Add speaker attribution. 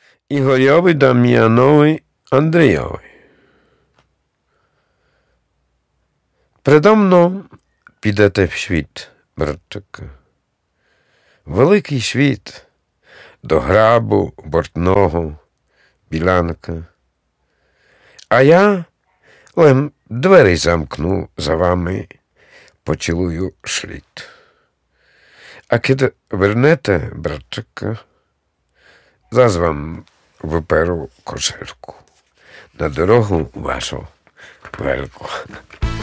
Speaker 1: Ігорьові, Дам'янові, Андрійові. Предо мною підете в світ, братчику. Великий світ, до грабу бортного білянка. А я лем двері замкну за вами, поцілую шліт. А коли вернете, братчику, зазвам виперу кошельку на дорогу вашу велику.